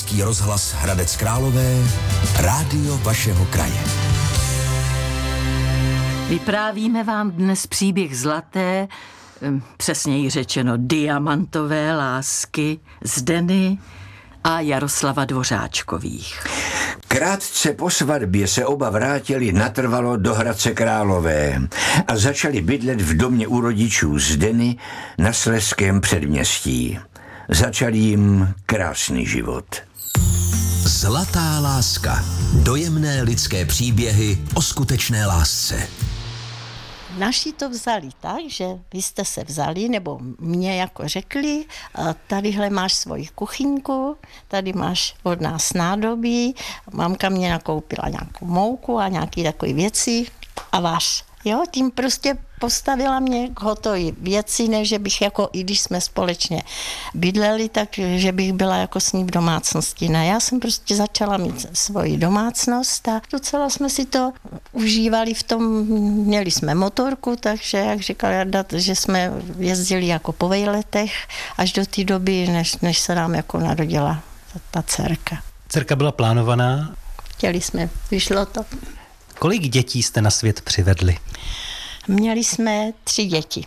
Český rozhlas Hradec Králové, rádio vašeho kraje. Vyprávíme vám dnes příběh zlaté, přesněji řečeno diamantové lásky Zdeny a Jaroslava Dvořáčkových. Krátce po svatbě se oba vrátili natrvalo do Hradce Králové a začali bydlet v domě u rodičů Zdeny na Slezském předměstí. Začal jim krásný život. Zlatá láska. Dojemné lidské příběhy o skutečné lásce. Naši to vzali tak, že vy jste se vzali, nebo mě jako řekli, tadyhle máš svoji kuchyňku, tady máš od nás nádobí, mamka mě nakoupila nějakou mouku a nějaké takové věci a váš. Jo, tím prostě postavila mě k hotové věci, ne, že bych jako, i když jsme společně bydleli, tak že bych byla jako s ní v domácnosti. Ne, já jsem prostě začala mít svoji domácnost a docela jsme si to užívali v tom, měli jsme motorku, takže jak říkal Jarda, že jsme jezdili jako po vejletech až do té doby, než se nám jako narodila ta dcerka. Dcerka byla plánovaná? Chtěli jsme, vyšlo to. Kolik dětí jste na svět přivedli? Měli jsme 3 děti.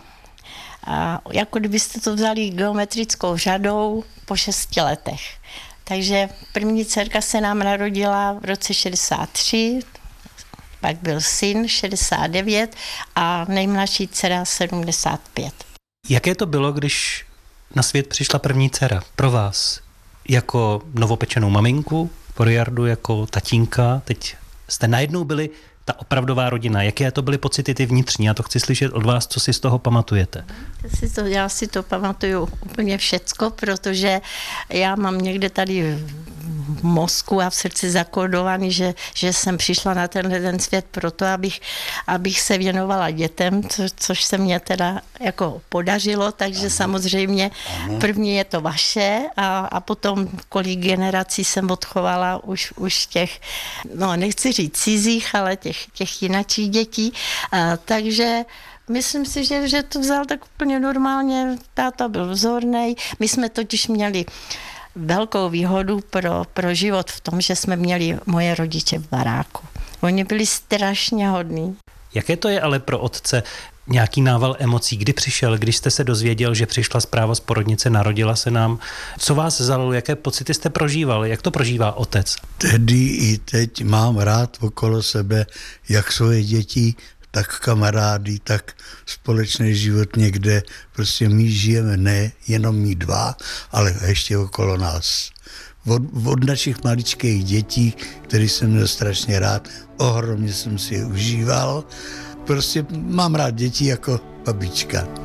A jako kdybyste to vzali geometrickou řadou po 6 letech. Takže první dcerka se nám narodila v roce 63, pak byl syn 69 a nejmladší dcera 75. Jaké to bylo, když na svět přišla první dcera pro vás? Jako novopečenou maminku, pro Jardu jako tatínka, teď jste najednou byli ta opravdová rodina. Jaké to byly pocity ty vnitřní? Já to chci slyšet od vás, co si z toho pamatujete. Já si to pamatuju úplně všecko, protože já mám někde tady v mozku a v srdci zakódovaný, že jsem přišla na ten svět proto, abych se věnovala dětem, což se mně teda jako podařilo, takže samozřejmě první je to vaše a potom kolik generací jsem odchovala už těch, no nechci říct cizích, ale těch jinačích dětí, takže myslím si, že to vzal tak úplně normálně, táta byl vzornej, my jsme totiž měli velkou výhodu pro život v tom, že jsme měli moje rodiče v baráku. Oni byli strašně hodní. Jaké to je ale pro otce nějaký nával emocí? Kdy přišel, když jste se dozvěděl, že přišla zpráva z porodnice, narodila se nám? Co vás zalilo, jaké pocity jste prožíval? Jak to prožívá otec? Tehdy i teď mám rád okolo sebe jak svoje děti, tak kamarády, tak společný život někde. Prostě my žijeme ne jenom my dva, ale ještě okolo nás. Od našich maličkých dětí, který jsem měl strašně rád, ohromně jsem si je užíval. Prostě mám rád děti jako babička.